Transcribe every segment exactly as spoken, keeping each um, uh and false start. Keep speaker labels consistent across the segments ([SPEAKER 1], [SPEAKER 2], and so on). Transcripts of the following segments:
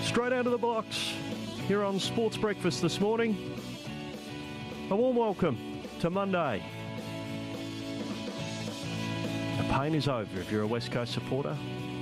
[SPEAKER 1] Straight out of the blocks here on Sports Breakfast this morning. A warm welcome to Monday. The pain is over if you're a West Coast supporter.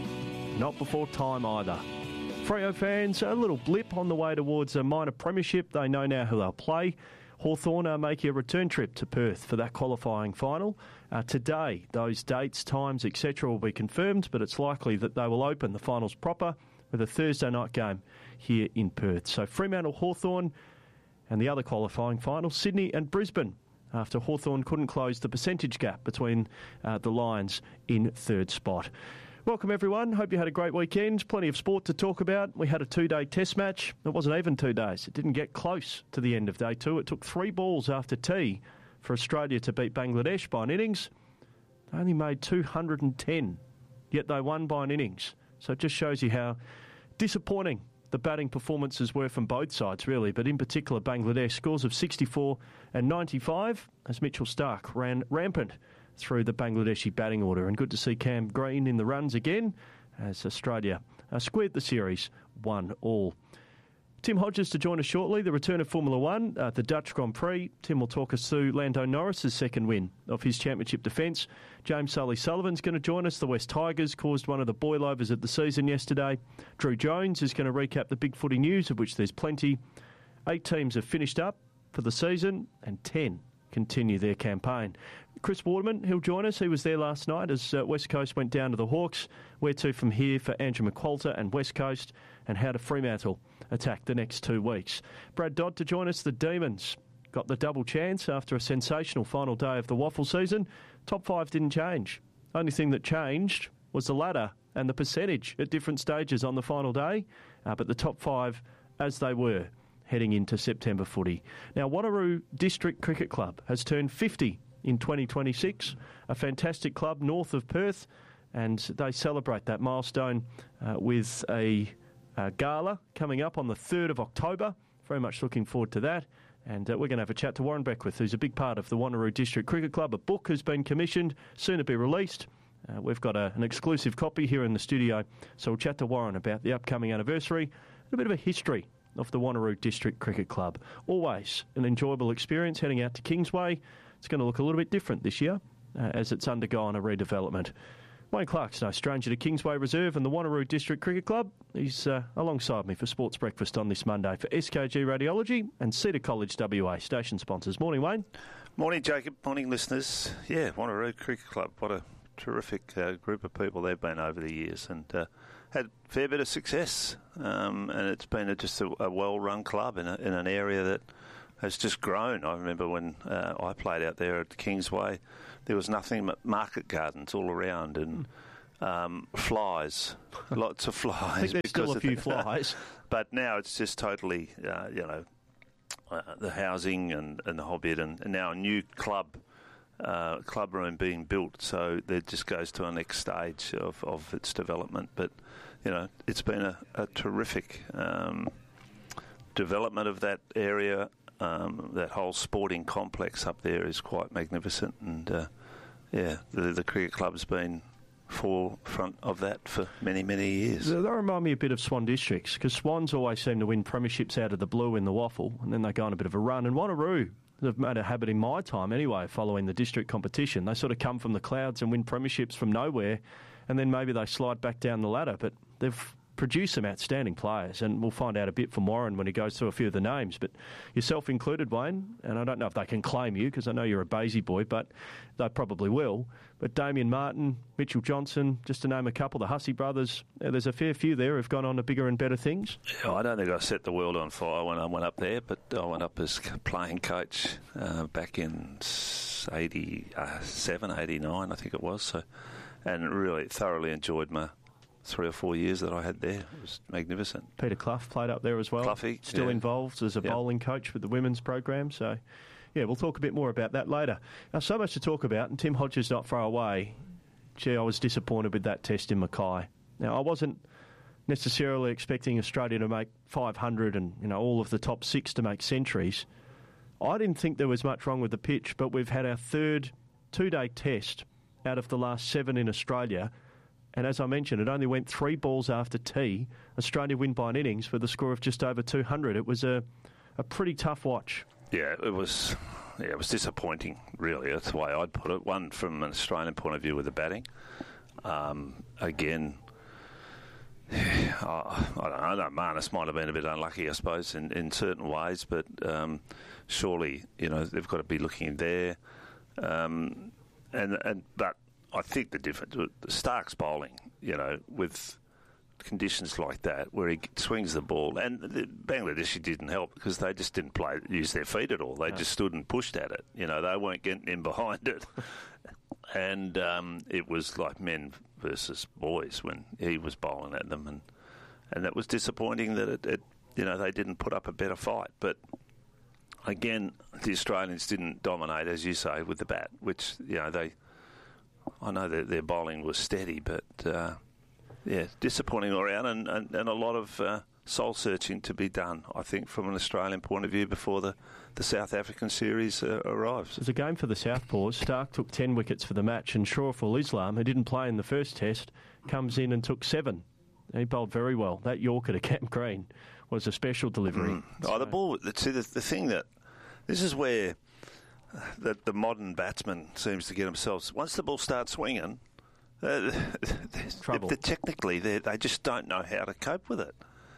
[SPEAKER 1] Not before time either. Freo fans, a little blip on the way towards a minor premiership. They know now who they'll play. Hawthorn are making a return trip to Perth for that qualifying final. Uh, today, those dates, times, et cetera will be confirmed, but it's likely that they will open the finals proper with a Thursday night game here in Perth. So Fremantle, Hawthorn, and the other qualifying final, Sydney and Brisbane, after Hawthorn couldn't close the percentage gap between uh, the Lions in third spot. Welcome everyone, hope you had a great weekend, plenty of sport to talk about. We had a two-day test match, it wasn't even two days, it didn't get close to the end of day two. It took three balls after tea for Australia to beat Bangladesh by an innings. They only made two hundred ten, yet they won by an innings. So it just shows you how disappointing the batting performances were from both sides, really, but in particular Bangladesh. Scores of sixty-four and ninety-five as Mitchell Starc ran rampant through the Bangladeshi batting order. And good to see Cam Green in the runs again as Australia uh, squared the series one all. Tim Hodges to join us shortly, the return of Formula One, uh, the Dutch Grand Prix. Tim will talk us through Lando Norris's second win of his championship defence. James Sully-Sullivan's going to join us. The West Tigers caused one of the boilovers of the season yesterday. Drew Jones is going to recap the big footy news, of which there's plenty. Eight teams have finished up for the season and ten continue their campaign. Chris Waterman, he'll join us. He was there last night as uh, West Coast went down to the Hawks. Where to from here for Andrew McQualter and West Coast, and how to Fremantle attack the next two weeks. Brad Dodd to join us. The Demons got the double chance after a sensational final day of the waffle season. Top five didn't change. Only thing that changed was the ladder and the percentage at different stages on the final day, uh, but the top five as they were heading into September footy. Now, Wanneroo District Cricket Club has turned fifty in twenty twenty-six, a fantastic club north of Perth, and they celebrate that milestone uh, with a, a gala coming up on the third of October. Very much looking forward to that. And uh, we're going to have a chat to Warren Beckwith, who's a big part of the Wanneroo District Cricket Club. A book has been commissioned, soon to be released. Uh, we've got a, an exclusive copy here in the studio, so we'll chat to Warren about the upcoming anniversary and a bit of a history of the Wanneroo District Cricket Club. Always an enjoyable experience heading out to Kingsway. It's going to look a little bit different this year uh, as it's undergone a redevelopment. Wayne Clark's no stranger to Kingsway Reserve and the Wanneroo District Cricket Club. He's uh, alongside me for Sports Breakfast on this Monday for S K G Radiology and Cedar College W A, station sponsors. Morning, Wayne.
[SPEAKER 2] Morning, Jacob. Morning, listeners. Yeah, Wanneroo Cricket Club. What a terrific uh, group of people they've been over the years, and uh, had a fair bit of success. Um, and it's been a, just a, a well-run club in, a, in an area that has just grown. I remember when uh, I played out there at Kingsway, there was nothing but market gardens all around and um, flies, lots of flies.
[SPEAKER 1] I think there's still a few the, flies.
[SPEAKER 2] But now it's just totally, uh, you know, uh, the housing and, and the Hobbit, and, and now a new club uh, club room being built. So that just goes to a next stage of, of its development. But, you know, it's been a, a terrific um, development of that area. Um, that whole sporting complex up there is quite magnificent, and uh, yeah, the, the cricket club's been forefront of that for many, many years.
[SPEAKER 1] They remind me a bit of Swan Districts, because Swans always seem to win premierships out of the blue in the waffle, and then they go on a bit of a run. And Wanneroo have made a habit in my time anyway, following the district competition. They sort of come from the clouds and win premierships from nowhere, and then maybe they slide back down the ladder, but they've produce some outstanding players, and we'll find out a bit from Warren when he goes through a few of the names, but yourself included, Wayne, and I don't know if they can claim you because I know you're a Basie boy, but they probably will. But Damien Martin, Mitchell Johnson, just to name a couple, the Hussey brothers, there's a fair few there who've gone on to bigger and better things.
[SPEAKER 2] Yeah, I don't think I set the world on fire when I went up there, but I went up as playing coach uh, back in eighty-seven, eighty-nine, I think it was, so, and really thoroughly enjoyed my three or four years that I had there. It was magnificent.
[SPEAKER 1] Peter Clough played up there as well.
[SPEAKER 2] Cloughie,
[SPEAKER 1] Still
[SPEAKER 2] yeah.
[SPEAKER 1] involved as a yep. bowling coach with the women's program. So, yeah, we'll talk a bit more about that later. Now, so much to talk about, and Tim Hodges not far away. Gee, I was disappointed with that test in Mackay. Now, I wasn't necessarily expecting Australia to make five hundred and, you know, all of the top six to make centuries. I didn't think there was much wrong with the pitch, but we've had our third two-day test out of the last seven in Australia, And as I mentioned, it only went three balls after tea. Australia win by an innings with a score of just over two hundred. It was a, a pretty tough watch.
[SPEAKER 2] Yeah, it was. Yeah, it was disappointing. Really, that's the way I'd put it. One from an Australian point of view with the batting. Um, again, I, I don't know. Marnus might have been a bit unlucky, I suppose, in, in certain ways. But um, surely, you know, they've got to be looking there. Um, and and but. I think the difference, Stark's bowling, you know, with conditions like that, where he swings the ball, and the Bangladeshi didn't help because they just didn't play, use their feet at all. They no. just stood and pushed at it. You know, they weren't getting in behind it. and um, it was like men versus boys when he was bowling at them. And, and it was disappointing that, it, it, you know, they didn't put up a better fight. But again, the Australians didn't dominate, as you say, with the bat, which, you know, they... I know that their bowling was steady, but uh, yeah, disappointing all around, and, and, and a lot of uh, soul searching to be done, I think, from an Australian point of view before the, the South African series uh, arrives.
[SPEAKER 1] It was a game for the Southpaws. Stark took ten wickets for the match, and Shoreful Islam, who didn't play in the first test, comes in and took seven. He bowled very well. That Yorker to Camp Green was a special delivery. Mm.
[SPEAKER 2] So. Oh, the ball. See, the, the thing that this is where. That the modern batsman seems to get themselves. Once the ball starts swinging, uh,
[SPEAKER 1] trouble.
[SPEAKER 2] They're, technically, they're, they just don't know how to cope with it.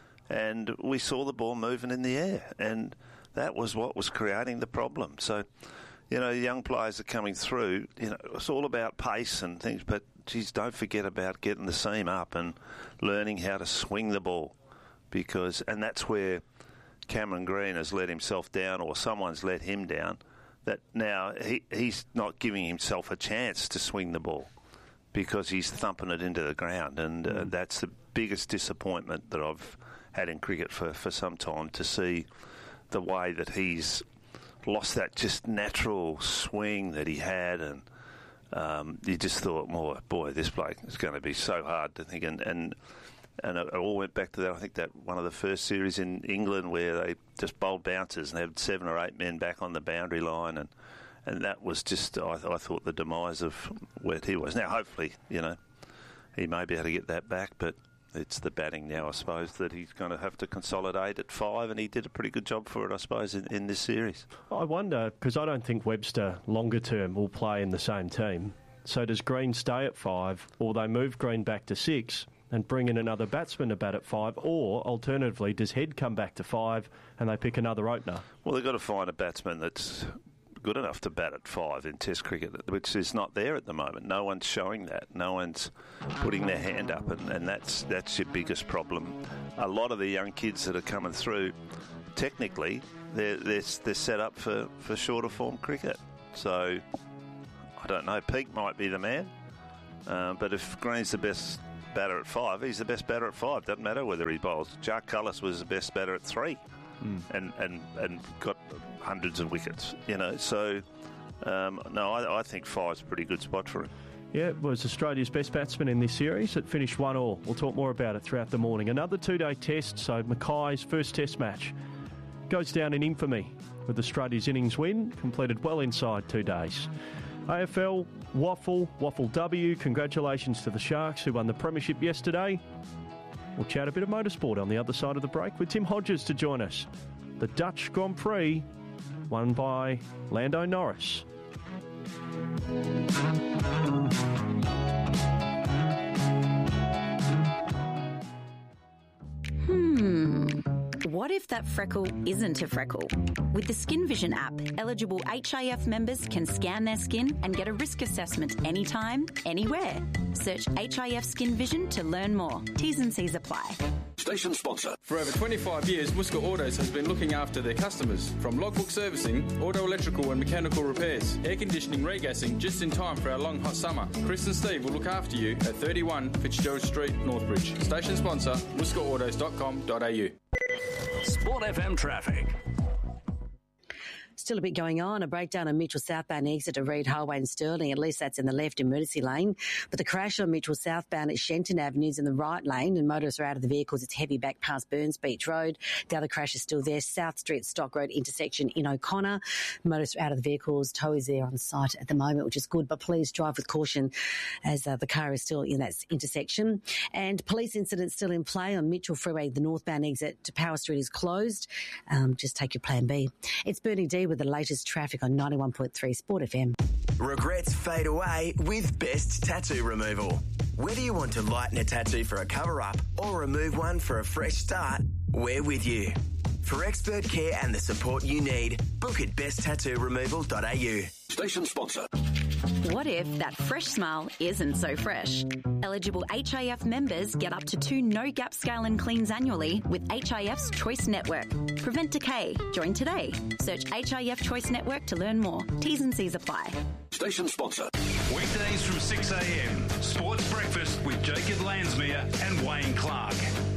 [SPEAKER 2] And we saw the ball moving in the air, and that was what was creating the problem. So, you know, young players are coming through. You know, it's all about pace and things, but geez, don't forget about getting the seam up and learning how to swing the ball, because and that's where Cameron Green has let himself down, or someone's let him down. That now he, he's not giving himself a chance to swing the ball because he's thumping it into the ground. And uh, mm. that's the biggest disappointment that I've had in cricket for, for some time, to see the way that he's lost that just natural swing that he had. And um, you just thought, oh, boy, this bloke is going to be so hard to think. And, and And it all went back to that. I think that one of the first series in England where they just bowled bouncers and had seven or eight men back on the boundary line, and and that was just, I, I thought, the demise of where he was. Now, hopefully, you know, he may be able to get that back, but it's the batting now, I suppose, that he's going to have to consolidate at five, and he did a pretty good job for it, I suppose, in, in this series.
[SPEAKER 1] I wonder, because I don't think Webster, longer term, will play in the same team. So does Green stay at five, or they move Green back to six and bring in another batsman to bat at five, or alternatively, does Head come back to five and they pick another opener?
[SPEAKER 2] Well, they've got to find a batsman that's good enough to bat at five in Test cricket, which is not there at the moment. No one's showing that. No one's putting their hand up, and, and that's that's your biggest problem. A lot of the young kids that are coming through, technically, they're, they're, they're set up for, for shorter form cricket. So, I don't know, Peake might be the man, uh, but if Green's the best batter at five, he's the best batter at five. Doesn't matter whether he bowls. Jacques Cullis was the best batter at three, mm. and, and and got hundreds of wickets. You know, so um, no, I, I think five's a pretty good spot for him.
[SPEAKER 1] Yeah, it was Australia's best batsman in this series. It finished one all. We'll talk more about it throughout the morning. Another two-day test. So Mackay's first Test match goes down in infamy with Australia's innings win, completed well inside two days. A F L, Waffle, Waffle W, congratulations to the Sharks who won the premiership yesterday. We'll chat a bit of motorsport on the other side of the break with Tim Hodges to join us. The Dutch Grand Prix, won by Lando Norris.
[SPEAKER 3] Hmm... What if that freckle isn't a freckle? With the Skin Vision app, eligible H I F members can scan their skin and get a risk assessment anytime, anywhere. Search H I F Skin Vision to learn more. T's and C's apply.
[SPEAKER 4] Station sponsor. For over twenty-five years, Muska Autos has been looking after their customers. From logbook servicing, auto electrical and mechanical repairs, air conditioning, regassing, just in time for our long hot summer. Chris and Steve will look after you at thirty-one Fitzgerald Street, Northbridge. Station sponsor, muska autos dot com dot a u.
[SPEAKER 5] Sport F M traffic. Still a bit going on. A breakdown on Mitchell southbound exit to Reid Highway and Stirling. At least that's in the left emergency lane. But the crash on Mitchell southbound at Shenton Avenue is in the right lane and motorists are out of the vehicles. It's heavy back past Burns Beach Road. The other crash is still there. South Street Stock Road intersection in O'Connor. Motorists are out of the vehicles. Tow is there on site at the moment, which is good. But please drive with caution as uh, the car is still in that intersection. And police incidents still in play on Mitchell Freeway. The northbound exit to Power Street is closed. Um, just take your plan B. It's Bernie D with the latest traffic on ninety-one point three Sport F M.
[SPEAKER 6] Regrets fade away with Best Tattoo Removal. Whether you want to lighten a tattoo for a cover-up or remove one for a fresh start, we're with you. For expert care and the support you need, book at best tattoo removal dot a u.
[SPEAKER 7] Station sponsor.
[SPEAKER 3] What if that fresh smile isn't so fresh? Eligible H I F members get up to two no-gap scale and cleans annually with H I F's Choice Network. Prevent decay. Join today. Search H I F Choice Network to learn more. T's and C's apply.
[SPEAKER 7] Station sponsor.
[SPEAKER 8] Weekdays from six a m. Sports Breakfast with Jacob Lansmere and Wayne Clark.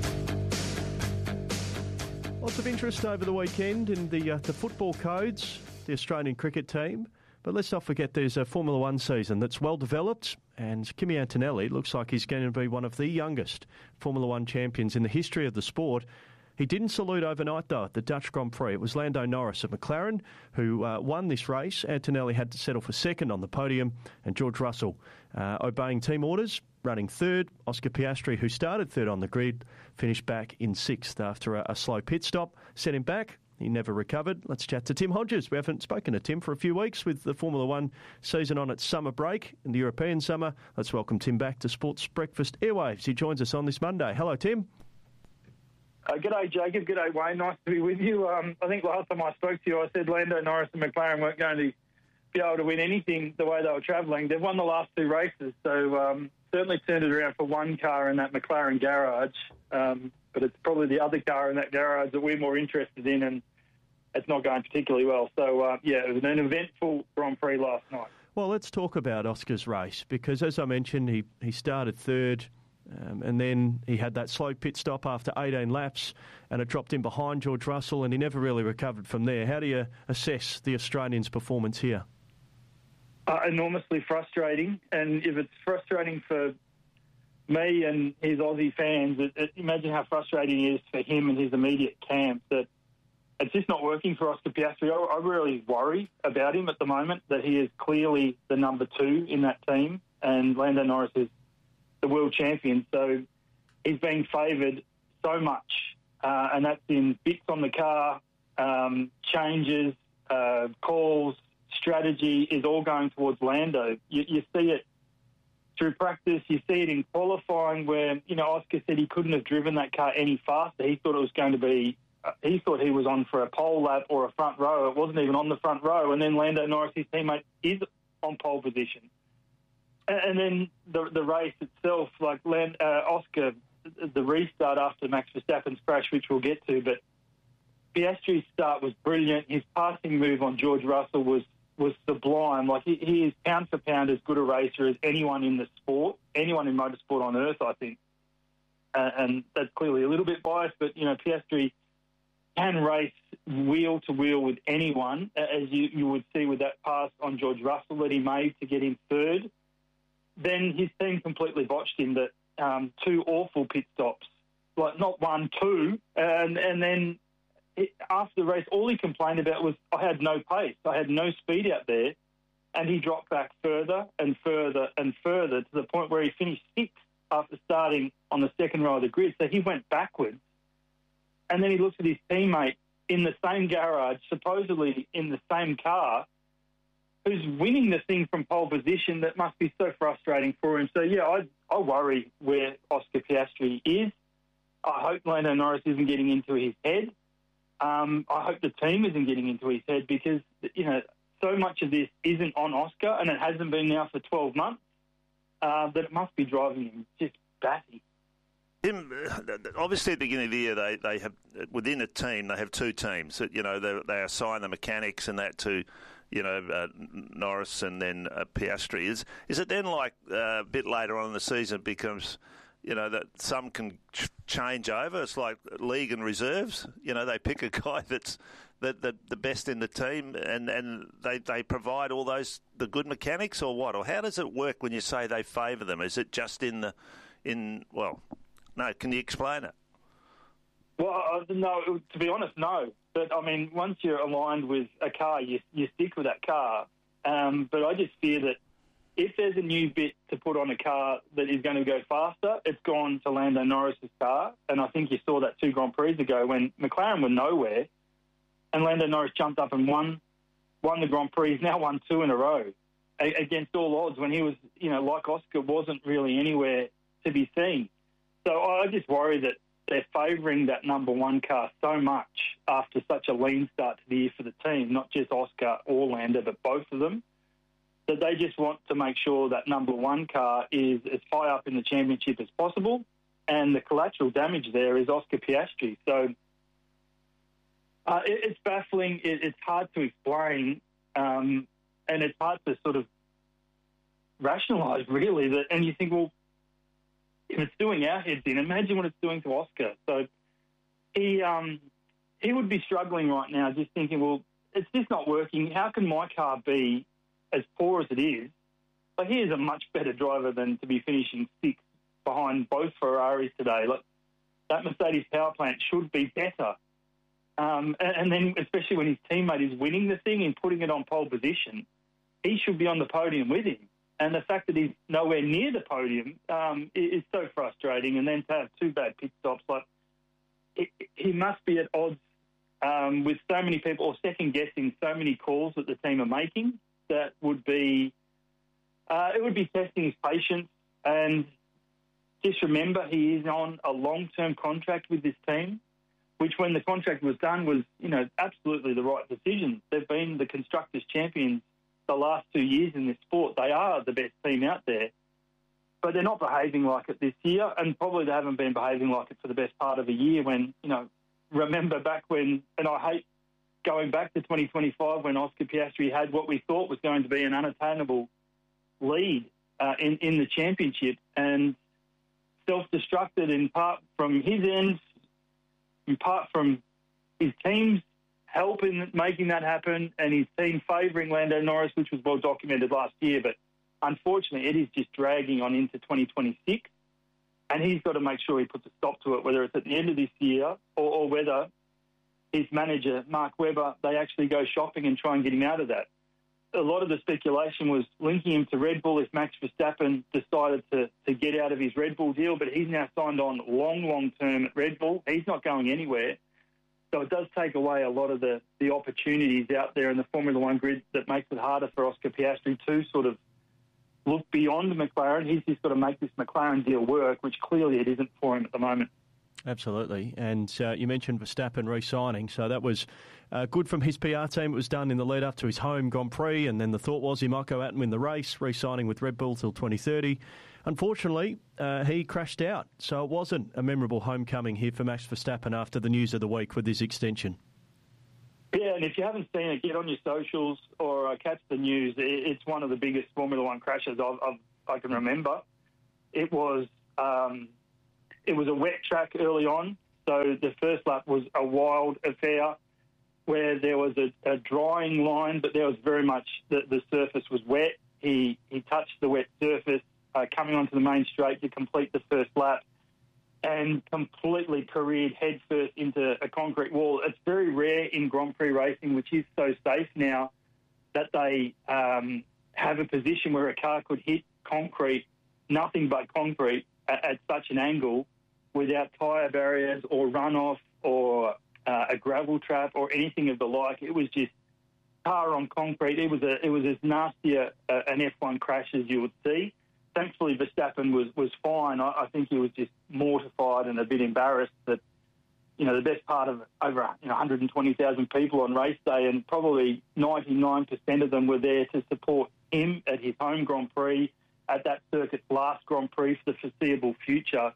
[SPEAKER 1] Lots of interest over the weekend in the uh, the football codes, the Australian cricket team. But let's not forget there's a Formula One season that's well developed, and Kimi Antonelli looks like he's going to be one of the youngest Formula One champions in the history of the sport. He didn't salute overnight, though, at the Dutch Grand Prix. It was Lando Norris of McLaren who uh, won this race. Antonelli had to settle for second on the podium, and George Russell, uh, obeying team orders, running third. Oscar Piastri, who started third on the grid, finished back in sixth after a, a slow pit stop, set him back. He never recovered. Let's chat to Tim Hodges. We haven't spoken to Tim for a few weeks with the Formula One season on its summer break in the European summer. Let's welcome Tim back to Sports Breakfast Airwaves. He joins us on this Monday. Hello, Tim.
[SPEAKER 9] Uh, g'day, Jacob. G'day, Wayne. Nice to be with you. Um, I think last time I spoke to you, I said Lando Norris and McLaren weren't going to be able to win anything the way they were travelling. They've won the last two races, so um, certainly turned it around for one car in that McLaren garage. Um, but it's probably the other car in that garage that we're more interested in, and it's not going particularly well. So, uh, yeah, it was an eventful Grand Prix last night.
[SPEAKER 1] Well, let's talk about Oscar's race, because as I mentioned, he, he started third, um, and then he had that slow pit stop after eighteen laps, and it dropped him behind George Russell, and he never really recovered from there. How do you assess the Australian's performance here?
[SPEAKER 9] Uh, enormously frustrating, and if it's frustrating for me and his Aussie fans, it, it, imagine how frustrating it is for him and his immediate camp that it's just not working for Oscar Piastri. I, I really worry about him at the moment, that he is clearly the number two in that team, and Lando Norris is the world champion. So he's being favoured so much, uh, and that's in bits on the car, um, changes, uh, calls, strategy is all going towards Lando. You, you see it through practice. You see it in qualifying where, you know, Oscar said he couldn't have driven that car any faster. He thought it was going to be, uh, he thought he was on for a pole lap or a front row. It wasn't even on the front row. And then Lando Norris, his teammate, is on pole position. And, and then the the race itself, like Land, uh, Oscar, the restart after Max Verstappen's crash, which we'll get to, but Piastri's start was brilliant. His passing move on George Russell was was sublime. Like, he, he is pound for pound as good a racer as anyone in the sport, anyone in motorsport on earth, I think. Uh, and that's clearly a little bit biased, but, you know, Piastri can race wheel to wheel with anyone, as you, you would see with that pass on George Russell that he made to get him third. Then his team completely botched him, that um, two awful pit stops, like not one, two, and, and then It, after the race, all he complained about was, I had no pace, I had no speed out there, and he dropped back further and further and further to the point where he finished sixth after starting on the second row of the grid. So he went backwards, and then he looks at his teammate in the same garage, supposedly in the same car, who's winning the thing from pole position. That must be so frustrating for him. So, yeah, I, I worry where Oscar Piastri is. I hope Lando Norris isn't getting into his head. Um, I hope the team isn't getting into his head, because, you know, so much of this isn't on Oscar, and it hasn't been now for twelve months, uh, that it must be driving him just batty.
[SPEAKER 2] Tim, obviously at the beginning of the year, they, they have, within a team, they have two teams. You know, they, they assign the mechanics and that to, you know, uh, Norris and then uh, Piastri. Is, is it then like uh, a bit later on in the season it becomes you know, that some can ch- change over. It's like league and reserves. You know, they pick a guy that's the, the, the best in the team, and, and they, they provide all those the good mechanics, or what? Or how does it work when you say they favour them? Is it just in the in well? No, can you explain it?
[SPEAKER 9] Well, uh, no. To be honest, no. But I mean, once you're aligned with a car, you you stick with that car. Um, but I just fear that if there's a new bit to put on a car that is going to go faster, it's gone to Lando Norris's car. And I think you saw that two Grand Prix ago when McLaren were nowhere, and Lando Norris jumped up and won won the Grand Prix. He's now won two in a row a- against all odds when he was, you know, like Oscar, wasn't really anywhere to be seen. So I just worry that they're favouring that number one car so much after such a lean start to the year for the team, not just Oscar or Lando, but both of them, that they just want to make sure that number one car is as high up in the championship as possible, and the collateral damage there is Oscar Piastri. So uh, it, it's baffling. It, it's hard to explain, um, and it's hard to sort of rationalise, really. That, and you think, well, if it's doing our heads in, imagine what it's doing to Oscar. So he um, he would be struggling right now, just thinking, well, it's just not working. How can my car be as poor as it is? But he is a much better driver than to be finishing sixth behind both Ferraris today. Like, that Mercedes power plant should be better. Um, and, and then, especially when his teammate is winning the thing and putting it on pole position, he should be on the podium with him. And the fact that he's nowhere near the podium um, is, is so frustrating. And then to have two bad pit stops, like it, he must be at odds um, with so many people, or second guessing so many calls that the team are making. That would be uh, it would be testing his patience. And just remember, he is on a long-term contract with this team, which, when the contract was done, was, you know, absolutely the right decision. They've been the Constructors' champions the last two years in this sport. They are the best team out there, but they're not behaving like it this year, and probably they haven't been behaving like it for the best part of a year. When, you know, remember back when, and I hate going back to twenty twenty-five when Oscar Piastri had what we thought was going to be an unattainable lead uh, in, in the championship, and self-destructed in part from his end, in part from his team's help in making that happen, and his team favouring Lando Norris, which was well documented last year. But unfortunately, it is just dragging on into twenty twenty-six, and he's got to make sure he puts a stop to it, whether it's at the end of this year or, or whether his manager, Mark Webber, they actually go shopping and try and get him out of that. A lot of the speculation was linking him to Red Bull if Max Verstappen decided to, to get out of his Red Bull deal, but he's now signed on long, long term at Red Bull. He's not going anywhere. So it does take away a lot of the, the opportunities out there in the Formula One grid that makes it harder for Oscar Piastri to sort of look beyond McLaren. He's just got to make this McLaren deal work, which clearly it isn't for him at the moment.
[SPEAKER 1] Absolutely. And uh, you mentioned Verstappen re-signing, so that was uh, good from his P R team. It was done in the lead-up to his home Grand Prix, and then the thought was he might go out and win the race, re-signing with Red Bull till twenty thirty. Unfortunately, uh, he crashed out, so it wasn't a memorable homecoming here for Max Verstappen after the news of the week with his extension.
[SPEAKER 9] Yeah, and if you haven't seen it, get on your socials or uh, catch the news. It's one of the biggest Formula One crashes I've, I've, I can remember. It was um, it was a wet track early on, so the first lap was a wild affair where there was a, a drying line, but there was very much the, the surface was wet. He he touched the wet surface. Uh, coming onto the main straight to complete the first lap, and completely careered headfirst into a concrete wall. It's very rare in Grand Prix racing, which is so safe now, that they um, have a position where a car could hit concrete, nothing but concrete, at, at such an angle without tyre barriers or runoff or uh, a gravel trap or anything of the like. It was just tar on concrete. It was a, it was as nasty a, a, an F one crash as you would see. Thankfully, Verstappen was, was fine. I, I think he was just mortified and a bit embarrassed that, you know, the best part of over you know, one hundred twenty thousand people on race day, and probably ninety-nine percent of them were there to support him at his home Grand Prix, at that circuit's last Grand Prix for the foreseeable future.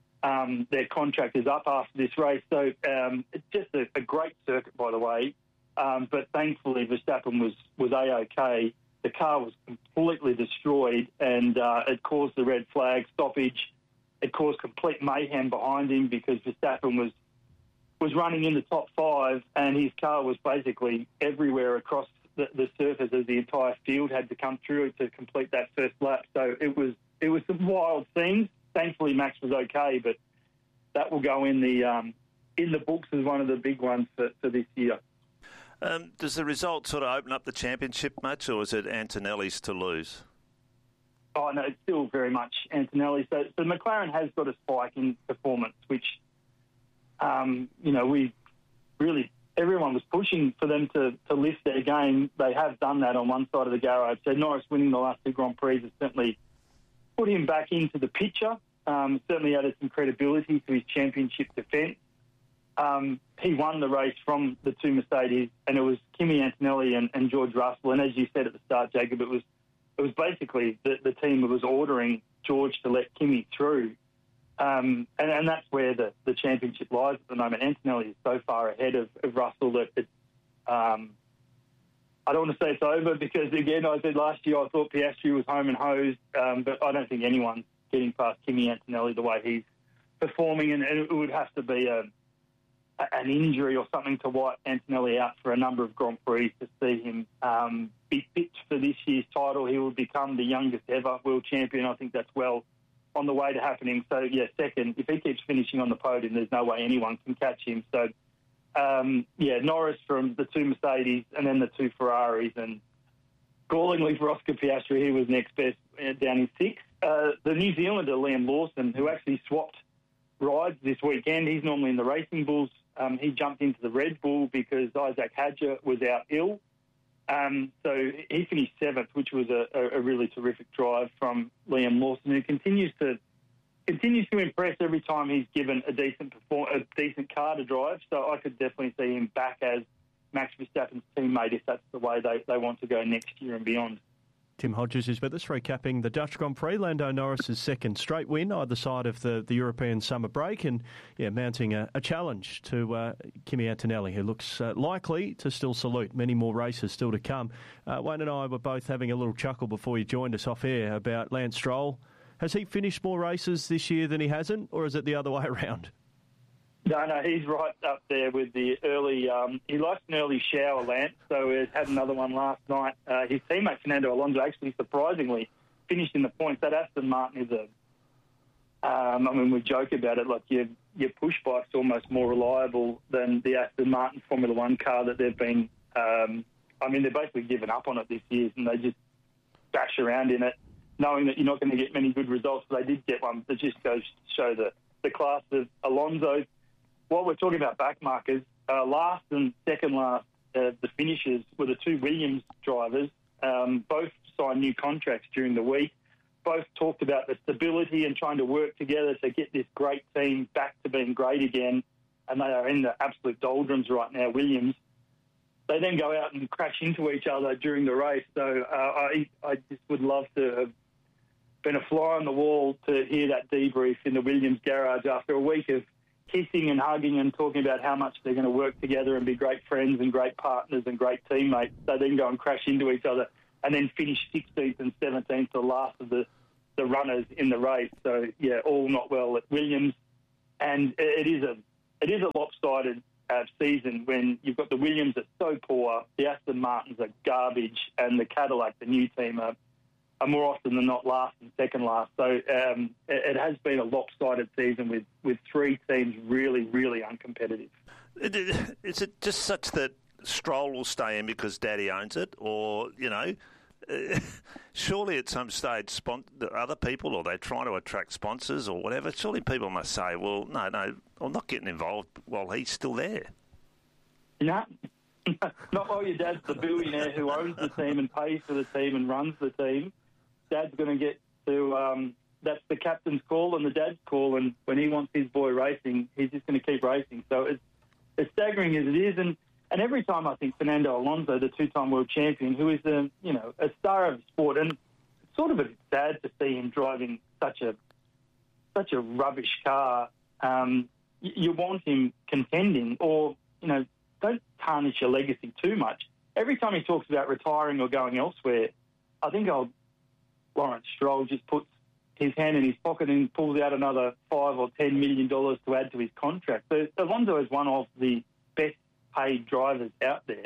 [SPEAKER 9] Um, their contract is up after this race. So um, it's just a, a great circuit, by the way. Um, but thankfully, Verstappen was, was A-OK. The car was completely destroyed, and uh, it caused the red flag stoppage. it caused complete mayhem behind him because Verstappen was was running in the top five, and his car was basically everywhere across the, the surface as the entire field had to come through to complete that first lap. So it was it was some wild scenes. Thankfully, Max was okay, but that will go in the um, in the books as one of the big ones for, for this year.
[SPEAKER 2] Um, does the result sort of open up the championship much, or is it Antonelli's to lose?
[SPEAKER 9] Oh, no, it's still very much Antonelli. So, so McLaren has got a spike in performance, which, um, you know, we really, everyone was pushing for them to, to lift their game. They have done that on one side of the garage. So Norris winning the last two Grand Prix has certainly put him back into the picture, um, certainly added some credibility to his championship defence. Um, he won the race from the two Mercedes, and it was Kimi Antonelli and, and George Russell. And as you said at the start, Jacob, it was it was basically the, the team that was ordering George to let Kimi through. Um, and, and that's where the, the championship lies at the moment. Antonelli is so far ahead of, of Russell that it, um, I don't want to say it's over because, again, I said last year I thought Piastri was home and hosed, um, but I don't think anyone's getting past Kimi Antonelli the way he's performing, and, and it would have to be a an injury or something to wipe Antonelli out for a number of Grand Prix to see him um, be fit for this year's title. He will become the youngest ever world champion. I think that's well on the way to happening. So, yeah, second, if he keeps finishing on the podium, there's no way anyone can catch him. So, um, yeah, Norris from the two Mercedes and then the two Ferraris, and gallingly for Oscar Piastri, he was next best down in sixth. Uh, the New Zealander, Liam Lawson, who actually swapped rides this weekend, he's normally in the Racing Bulls. Um, he jumped into the Red Bull because Isaac Hadjar was out ill. Um, so he finished seventh, which was a, a really terrific drive from Liam Lawson, who continues to continues to impress every time he's given a decent perform- a decent car to drive. So I could definitely see him back as Max Verstappen's teammate if that's the way they, they want to go next year and beyond.
[SPEAKER 1] Tim Hodges is with us, recapping the Dutch Grand Prix. Lando Norris's second straight win either side of the, the European summer break, and yeah, mounting a, a challenge to uh, Kimi Antonelli, who looks uh, likely to still salute. Many more races still to come. Uh, Wayne and I were both having a little chuckle before you joined us off air about Lance Stroll. Has he finished more races this year than he hasn't, or is it the other way around?
[SPEAKER 9] No, no, he's right up there with the early... Um, he likes an early shower, Lance, so he had another one last night. Uh, his teammate, Fernando Alonso, actually, surprisingly, finished in the points. That Aston Martin is a... Um, I mean, we joke about it, like your, your push bike's almost more reliable than the Aston Martin Formula One car that they've been... Um, I mean, they've basically given up on it this year, and they just bash around in it, knowing that you're not going to get many good results. But they did get one that just goes to show the, the class of Alonso. While we're talking about backmarkers, uh, last and second last, uh, the finishers were the two Williams drivers. Um, both signed new contracts during the week. Both talked about the stability and trying to work together to get this great team back to being great again. And they are in the absolute doldrums right now, Williams. They then go out and crash into each other during the race. So uh, I, I just would love to have been a fly on the wall to hear that debrief in the Williams garage after a week of kissing and hugging and talking about how much they're going to work together and be great friends and great partners and great teammates. They then go and crash into each other and then finish sixteenth and seventeenth, the last of the, the runners in the race. So, yeah, all not well at Williams. And it is a it is a lopsided uh, season when you've got the Williams are so poor, the Aston Martins are garbage, and the Cadillac, the new team, are are more often than not last and second last. So um, it, it has been a lopsided season with, with three teams really, really uncompetitive.
[SPEAKER 2] Is it just such that Stroll will stay in because Daddy owns it? Or, you know, uh, surely at some stage spon- other people, or they're trying to attract sponsors or whatever, surely people must say, well, no, no, I'm not getting involved while he's still there.
[SPEAKER 9] No. Not while your dad's the billionaire who owns the team and pays for the team and runs the team. Dad's going to get to, um, that's the captain's call and the dad's call, and when he wants his boy racing, he's just going to keep racing. So it's, as staggering as it is, and, and every time I think Fernando Alonso, the two-time world champion, who is a, you know, a star of the sport, and it's sort of a bit sad to see him driving such a such a rubbish car. Um, you, you want him contending, or, you know, don't tarnish your legacy too much. Every time he talks about retiring or going elsewhere, I think I'll Lawrence Stroll just puts his hand in his pocket and pulls out another five or ten million dollars to add to his contract. So Alonso is one of the best paid drivers out there.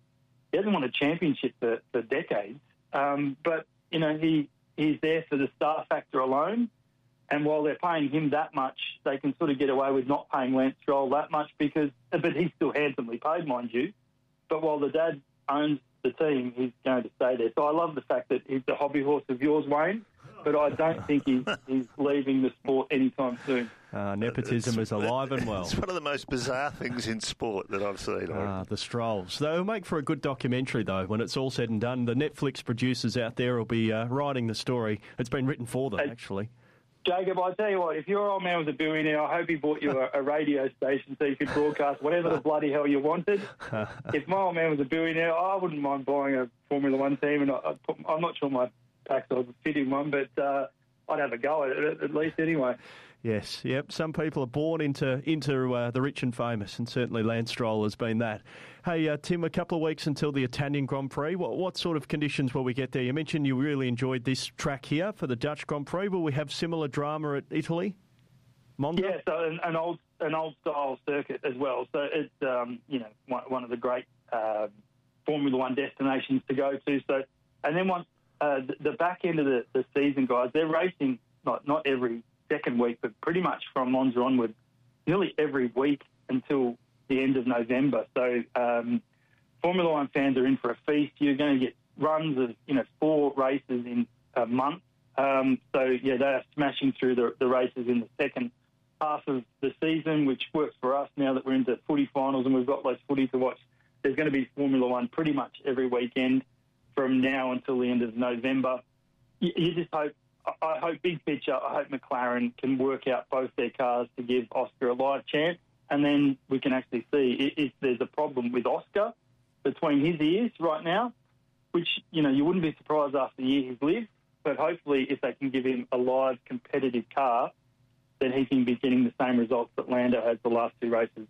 [SPEAKER 9] He hasn't won a championship for, for decades, um, but you know he he's there for the star factor alone. And while they're paying him that much, they can sort of get away with not paying Lance Stroll that much because, but he's still handsomely paid, mind you. But while the dad owns the team, he's going to stay there. So I love the fact that he's the hobby horse of yours, Wayne, but I don't think he's, he's leaving the sport anytime soon.
[SPEAKER 1] Uh, nepotism is alive and well.
[SPEAKER 2] It's one of the most bizarre things in sport that I've seen.
[SPEAKER 1] Ah, the Strolls. They'll make for a good documentary, though, when it's all said and done. The Netflix producers out there will be uh, writing the story. It's been written for them,
[SPEAKER 9] Hey,
[SPEAKER 1] actually.
[SPEAKER 9] Jacob, I tell you what, if your old man was a billionaire, I hope he bought you a, a radio station so you could broadcast whatever the bloody hell you wanted. If my old man was a billionaire, I wouldn't mind buying a Formula One team, and I, I'd put, I'm not sure my packs would fit in one, but uh, I'd have a go at it at least anyway.
[SPEAKER 1] Yes, yep. Some people are born into into uh, the rich and famous, and certainly Lance Stroll has been that. Hey, uh, Tim, a couple of weeks until the Italian Grand Prix. What, what sort of conditions will we get there? You mentioned you really enjoyed this track here for the Dutch Grand Prix. Will we have similar drama at Italy? Monza?
[SPEAKER 9] Yeah, so an, an old an old style circuit as well. So it's um, you know one, one of the great uh, Formula One destinations to go to. So and then once uh, the, the back end of the, the season, guys, they're racing not not every second week, but pretty much from Monza onward, nearly every week until the end of November. So um, Formula One fans are in for a feast. You're going to get runs of, you know, four races in a month. Um, so, yeah, they are smashing through the, the races in the second half of the season, which works for us now that we're into footy finals and we've got less footy to watch. There's going to be Formula One pretty much every weekend from now until the end of November. You, you just hope I hope, big picture, I hope McLaren can work out both their cars to give Oscar a live chance, and then we can actually see if there's a problem with Oscar between his ears right now, which, you know, you wouldn't be surprised after the year he's lived, but hopefully if they can give him a live competitive car, then he can be getting the same results that Lando has the last two races.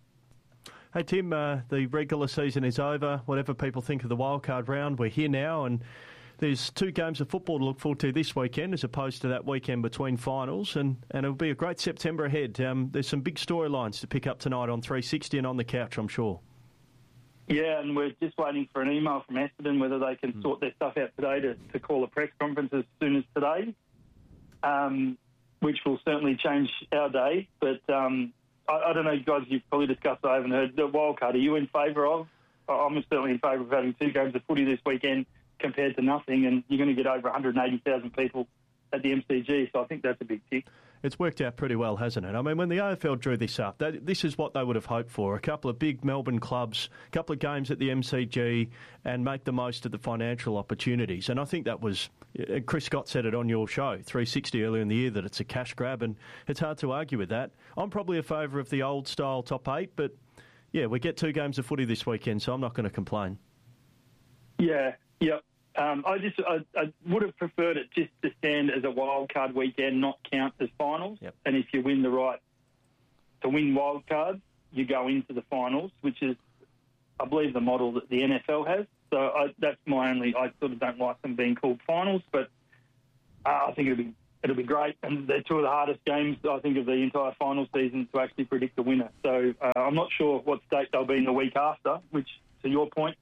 [SPEAKER 1] Hey, Tim, uh, the regular season is over. Whatever people think of the wildcard round, we're here now, and there's two games of football to look forward to this weekend as opposed to that weekend between finals, and, and it'll be a great September ahead. Um, there's some big storylines to pick up tonight on three sixty and on the couch, I'm sure.
[SPEAKER 9] Yeah, and we're just waiting for an email from Essendon whether they can mm. sort their stuff out today to, to call a press conference as soon as today, um, which will certainly change our day. But um, I, I don't know, guys, you've probably discussed, I haven't heard, the wildcard, are you in favour of? I'm certainly in favour of having two games of footy this weekend compared to nothing, and you're going to get over one hundred eighty thousand people at the M C G, so I think that's a big tick.
[SPEAKER 1] It's worked out pretty well, hasn't it? I mean, when the A F L drew this up, that, this is what they would have hoped for. A couple of big Melbourne clubs, a couple of games at the M C G, and make the most of the financial opportunities. And I think that was, Chris Scott said it on your show, three sixty earlier in the year, that it's a cash grab, and it's hard to argue with that. I'm probably a favour of the old-style top eight, but, yeah, we get two games of footy this weekend, so I'm not going to complain.
[SPEAKER 9] Yeah, yep. Um, I just I, I would have preferred it just to stand as a wild card weekend, not count as finals.
[SPEAKER 1] Yep.
[SPEAKER 9] And if you win the right to win wild cards, you go into the finals, which is, I believe, the model that the N F L has. So I, that's my only. I sort of don't like them being called finals, but uh, I think it'll be it'll be great. And they're two of the hardest games, I think, of the entire final season to actually predict the winner. So uh, I'm not sure what state they'll be in the week after, which, to your point,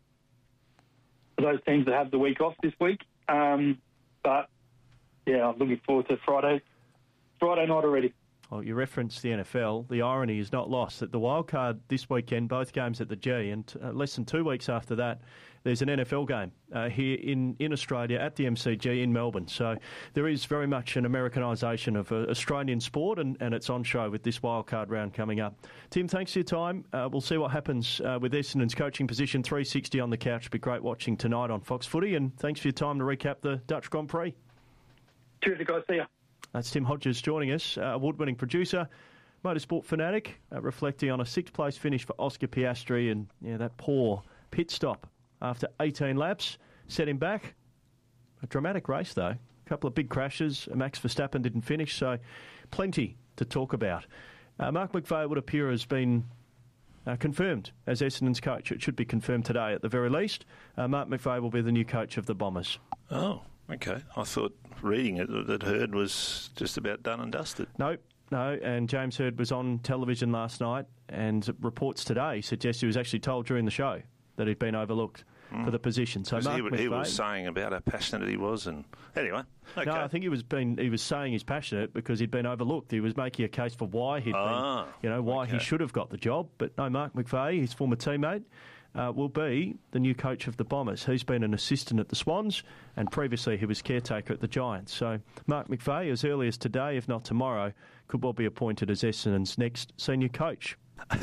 [SPEAKER 9] those teams that have the week off this week. Um, but, yeah, I'm looking forward to Friday, Friday night already.
[SPEAKER 1] Well, you referenced the N F L. The irony is not lost that the wild card this weekend, both games at the G, and uh, less than two weeks after that, there's an N F L game uh, here in, in Australia at the M C G in Melbourne. So there is very much an Americanisation of uh, Australian sport, and, and it's on show with this wildcard round coming up. Tim, thanks for your time. Uh, we'll see what happens uh, with Essendon's coaching position. three sixty on the couch. Be great watching tonight on Fox Footy, and thanks for your time to recap the Dutch Grand Prix.
[SPEAKER 9] Cheers, guys. See ya.
[SPEAKER 1] That's Tim Hodges joining us, uh, award-winning producer, motorsport fanatic, uh, reflecting on a sixth-place finish for Oscar Piastri, and yeah, that poor pit stop after eighteen laps set him back. A dramatic race, though. A couple of big crashes. Max Verstappen didn't finish, so plenty to talk about. Uh, Mark McVeigh would appear has been uh, confirmed as Essendon's coach. It should be confirmed today at the very least. Uh, Mark McVeigh will be the new coach of the Bombers.
[SPEAKER 2] Oh, Okay. I thought reading it that Hurd was just about done and dusted.
[SPEAKER 1] Nope. No, and James Hurd was on television last night, and reports today suggest he was actually told during the show that he'd been overlooked mm. for the position. So Mark
[SPEAKER 2] he,
[SPEAKER 1] McVeigh,
[SPEAKER 2] he was saying about how passionate he was, and anyway. Okay.
[SPEAKER 1] No, I think he was been he was saying he's passionate because he'd been overlooked. He was making a case for why he'd
[SPEAKER 2] ah,
[SPEAKER 1] been, you know, why
[SPEAKER 2] okay.
[SPEAKER 1] he should have got the job. But no, Mark McVeigh, his former teammate, Uh, will be the new coach of the Bombers. He's been an assistant at the Swans, and previously he was caretaker at the Giants. So Mark McVeigh, as early as today, if not tomorrow, could well be appointed as Essendon's next senior coach.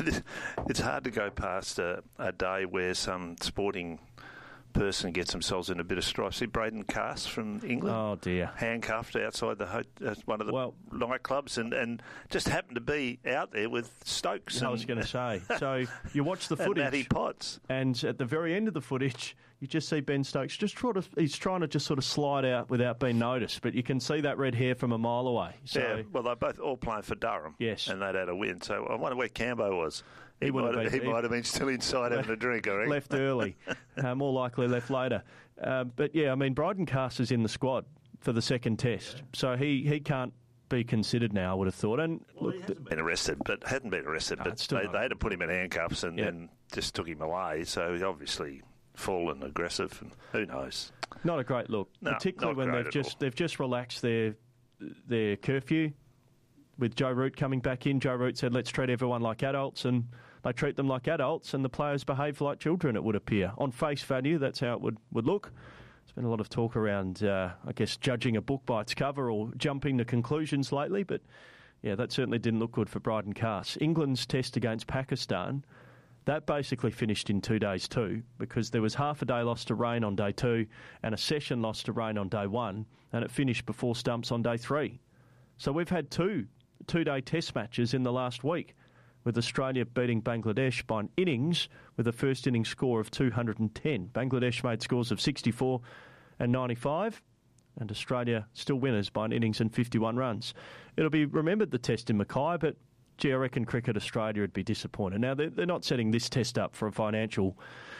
[SPEAKER 2] It's hard to go past a, a day where some sporting person gets themselves in a bit of strife. See Braden Cass from England?
[SPEAKER 1] Oh, dear.
[SPEAKER 2] Handcuffed outside the ho- uh, one of the
[SPEAKER 1] well,
[SPEAKER 2] nightclubs and, and just happened to be out there with Stokes.
[SPEAKER 1] And, I was going to say. So you watch the footage.
[SPEAKER 2] And Matty Potts.
[SPEAKER 1] And at the very end of the footage, you just see Ben Stokes just trying to, he's trying to just sort of slide out without being noticed. But you can see that red hair from a mile away. So,
[SPEAKER 2] yeah, well, they're both all playing for Durham.
[SPEAKER 1] Yes.
[SPEAKER 2] And they'd had a win. So I wonder where Cambo was. He,
[SPEAKER 1] he,
[SPEAKER 2] might have,
[SPEAKER 1] been,
[SPEAKER 2] he, he might have been still inside having a drink, I reckon.
[SPEAKER 1] Left early. uh, more likely left later. Uh, but, yeah, I mean, Bryden Cass is in the squad for the second test. Yeah. So he, he can't be considered now, I would have thought. And
[SPEAKER 2] well,
[SPEAKER 1] look,
[SPEAKER 2] he hasn't been arrested, but hadn't been arrested.
[SPEAKER 1] No,
[SPEAKER 2] but they, they had to put him in handcuffs and
[SPEAKER 1] yep.
[SPEAKER 2] then just took him away. So he obviously full and aggressive, and who knows?
[SPEAKER 1] Not a great look,
[SPEAKER 2] no,
[SPEAKER 1] particularly when they've just all. they've just relaxed their their curfew with Joe Root coming back in. Joe Root said, "Let's treat everyone like adults," and they treat them like adults, and the players behave like children. It would appear on face value, that's how it would, would look. There's been a lot of talk around, uh, I guess, judging a book by its cover or jumping to conclusions lately, but yeah, that certainly didn't look good for Bryden Cass. England's test against Pakistan, that basically finished in two days too, because there was half a day lost to rain on day two and a session lost to rain on day one, and it finished before stumps on day three. So we've had two two-day test matches in the last week, with Australia beating Bangladesh by an innings with a first innings score of two hundred ten. Bangladesh made scores of sixty-four and ninety-five, and Australia still winners by an innings and fifty-one runs. It'll be remembered, the test in Mackay, but gee, I reckon Cricket Australia would be disappointed. Now, they're, they're not setting this test up for a financial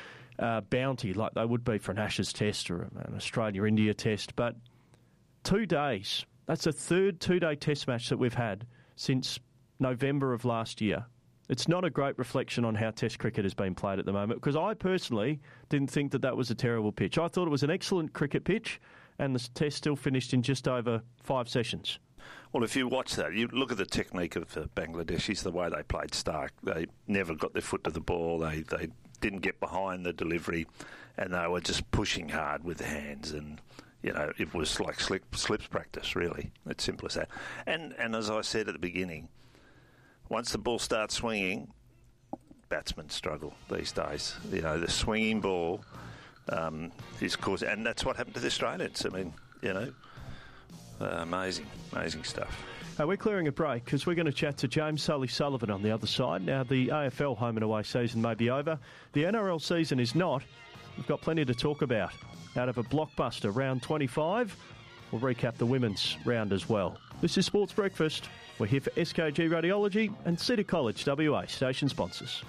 [SPEAKER 1] uh, bounty like they would be for an Ashes test or an Australia-India test, but two days, that's the third two-day test match that we've had since November of last year. It's not a great reflection on how Test cricket has been played at the moment, because I personally didn't think that that was a terrible pitch. I thought it was an excellent cricket pitch, and the Test still finished in just over five sessions.
[SPEAKER 2] Well, if you watch that, you look at the technique of the Bangladeshis, the way they played Stark. They never got their foot to the ball. They they didn't get behind the delivery, and they were just pushing hard with the hands. And you know, it was like slip, slips practice, really. It's simple as that. And and as I said at the beginning, once the ball starts swinging, batsmen struggle these days. You know, the swinging ball um, is causing, and that's what happened to the Australians. I mean, you know, uh, amazing, amazing stuff.
[SPEAKER 1] Uh, we're clearing a break because we're going to chat to James Sully Sullivan on the other side. Now, the A F L home and away season may be over. The N R L season is not. We've got plenty to talk about. Out of a blockbuster round twenty-five, we'll recap the women's round as well. This is Sports Breakfast. We're here for S K G Radiology and City College W A, station sponsors.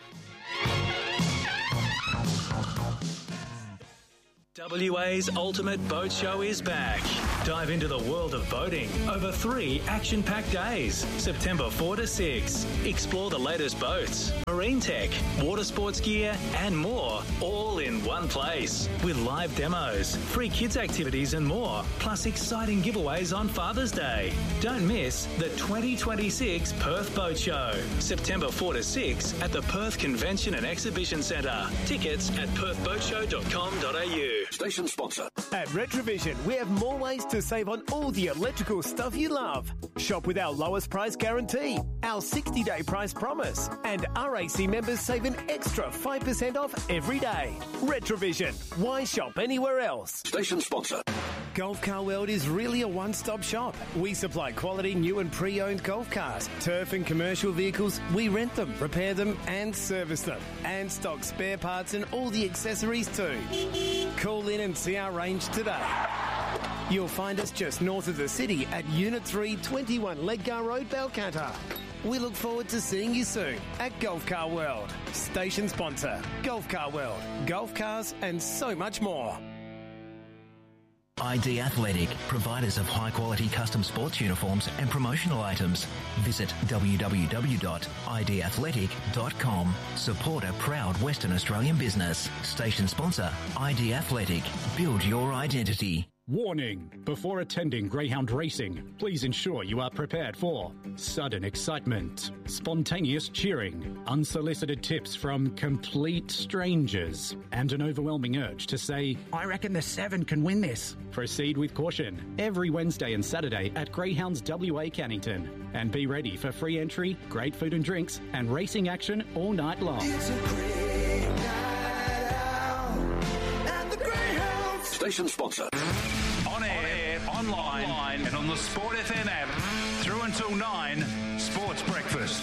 [SPEAKER 10] W A's Ultimate Boat Show is back. Dive into the world of boating over three action-packed days, September fourth to sixth. Explore the latest boats, marine tech, water sports gear, and more, all in one place. With live demos, free kids activities and more, plus exciting giveaways on Father's Day. Don't miss the twenty twenty-six Perth Boat Show, September fourth to sixth at the Perth Convention and Exhibition Centre. Tickets at perth boat show dot com dot a u.
[SPEAKER 7] Station sponsor.
[SPEAKER 11] At Retrovision, we have more ways to save on all the electrical stuff you love. Shop with our lowest price guarantee, our sixty-day price promise, and R A C members save an extra five percent off every day. Retrovision. Why shop anywhere else?
[SPEAKER 7] Station sponsor.
[SPEAKER 11] Golf Car World is really a one-stop shop. We supply quality new and pre-owned golf cars, turf and commercial vehicles. We rent them, repair them and service them, and stock spare parts and all the accessories too. Call in and see our range today. You'll find us just north of the city at Unit three, twenty-one Ledgar Road, Balcatta. We look forward to seeing you soon at Golf Car World. Station sponsor, Golf Car World. Golf cars and so much more.
[SPEAKER 12] I D Athletic, providers of high-quality custom sports uniforms and promotional items. Visit w w w dot i d athletic dot com. Support a proud Western Australian business. Station sponsor, I D Athletic. Build your identity.
[SPEAKER 13] Warning! Before attending greyhound racing, please ensure you are prepared for sudden excitement, spontaneous cheering, unsolicited tips from complete strangers, and an overwhelming urge to say, I reckon the seven can win this. Proceed with caution every Wednesday and Saturday at Greyhounds W A Cannington. And be ready for free entry, great food and drinks, and racing action all night long.
[SPEAKER 7] It's a great night out at the Greyhounds. Station sponsor.
[SPEAKER 8] On air, online, online, and on the Sport F M app. Through until nine, Sports Breakfast.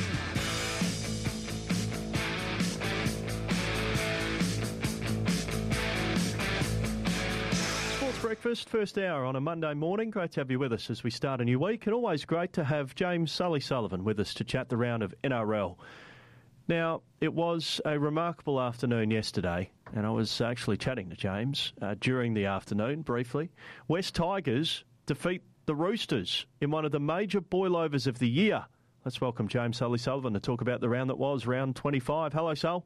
[SPEAKER 1] Sports Breakfast, first hour on a Monday morning. Great to have you with us as we start a new week, and always great to have James Sully Sullivan with us to chat the round of N R L. Now, it was a remarkable afternoon yesterday, and I was actually chatting to James uh, during the afternoon, briefly. West Tigers defeat the Roosters in one of the major boilovers of the year. Let's welcome James Sully Sullivan to talk about the round that was, round twenty-five. Hello, Sul.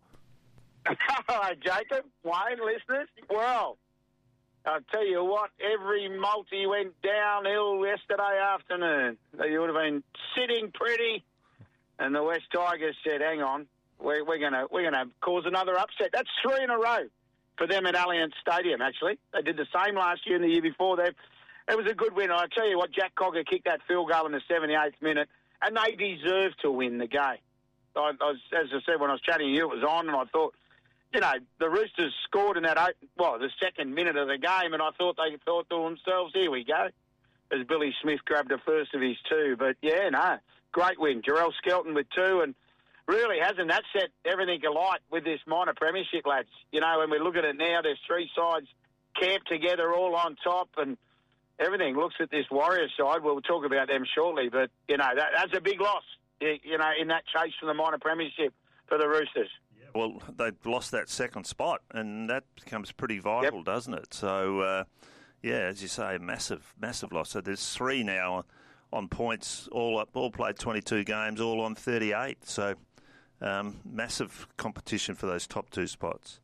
[SPEAKER 14] Hello, Jacob, Wayne, listeners. Well, I'll tell you what, every multi went downhill yesterday afternoon. You would have been sitting pretty, and the West Tigers said, hang on, we're, we're going to we're gonna cause another upset. That's three in a row for them at Allianz Stadium, actually. They did the same last year and the year before. They, it was a good win. I'll tell you what, Jack Cogger kicked that field goal in the seventy-eighth minute, and they deserved to win the game. I, I was, as I said, when I was chatting to you, it was on, and I thought, you know, the Roosters scored in that, eight, well, the second minute of the game, and I thought they thought to themselves, here we go, as Billy Smith grabbed the first of his two. But, yeah, no, great win. Jarrell Skelton with two, and really hasn't that set everything alight with this minor premiership, lads. You know, when we look at it now, there's three sides camped together all on top, and everything looks at this Warriors side. We'll talk about them shortly, but, you know, that, that's a big loss, you know, in that chase for the minor premiership for the Roosters.
[SPEAKER 2] Well, they've lost that second spot, and that becomes pretty vital, yep. doesn't it? So, uh, yeah, as you say, massive, massive loss. So there's three now on points, all up, all played twenty-two games, all on thirty-eight. So, um, massive competition for those top two spots.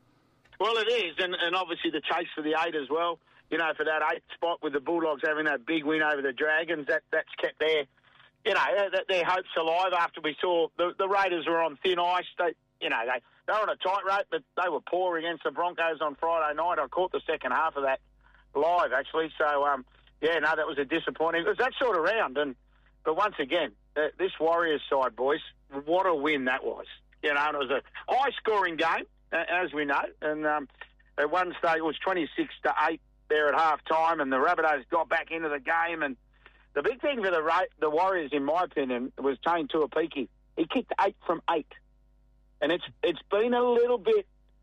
[SPEAKER 14] Well, it is, and, and obviously the chase for the eight as well. You know, for that eighth spot with the Bulldogs having that big win over the Dragons, that that's kept their, you know, their, their hopes alive after we saw the, the Raiders were on thin ice. They, you know, they, they were on a tightrope, but they were poor against the Broncos on Friday night. I caught the second half of that live, actually. So, um, yeah, no, that was a disappointing. It was that sort of round. And But once again, uh, this Warriors side, boys, what a win that was. You know, and it was a high-scoring game, uh, as we know. And um, at one stage, it was twenty-six to eight there at half-time, and the Rabbitohs got back into the game. And the big thing for the Ra- the Warriors, in my opinion, was Tane Tuapiki. He kicked eight from eight. And it's it's been a little bit,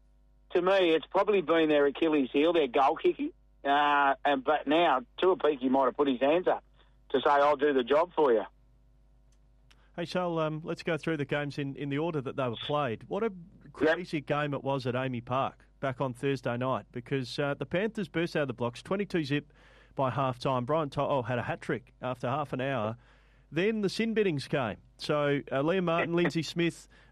[SPEAKER 14] to me, it's probably been their Achilles heel, their goal kicking. Uh, and But now, Tuapiki might have put his hands up to say, I'll do the job for you.
[SPEAKER 1] Hey, Shal, um, let's go through the games in, in the order that they were played. What a crazy yep. game it was at Amy Park back on Thursday night, because uh, the Panthers burst out of the blocks, twenty-two zip by half-time. Brian To'o had a hat-trick after half an hour. Then the sin biddings came. So uh, Liam Martin, Lindsay Smith,